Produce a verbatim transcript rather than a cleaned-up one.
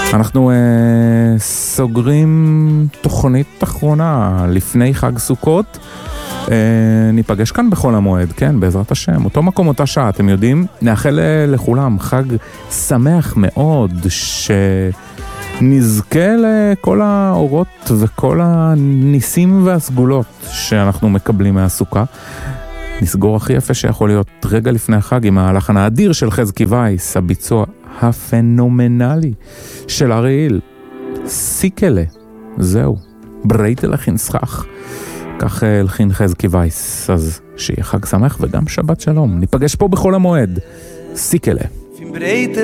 אנחנו אה, סוגרים תוכנית אחרונה לפני חג סוכות. אה, ניפגש כאן בכל המועד, כן, בעזרת השם. אותו מקום, אותה שעה, אתם יודעים. נאחל לכולם חג שמח מאוד, שנזכה לכל האורות וכל הניסים והסגולות שאנחנו מקבלים מהסוכה. נסגור הכי יפה שיכול להיות רגע לפני החג עם הלחן האדיר של חזקי וייס, הביצוע הפנומנלי של אריאל סיקלה. זהו, ברייטה לכין שכח, כך הלחין חזקי וייס. אז שיהיה חג שמח וגם שבת שלום. ניפגש פה בכל המועד. סיקלה.